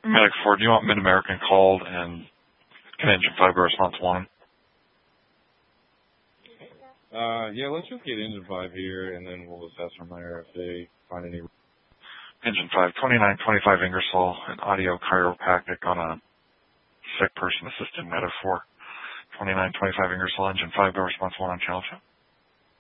Medic 4, do you want Mid-American called and can Engine 5 go response 1? Yeah, let's just get Engine 5 here, and then we'll assess from there if they find any. Engine 5, 2925 Ingersoll, an audio chiropractic on a sick person assisted Medic 4. 2925 Ingersoll, Engine 5, go response 1 on channel 2.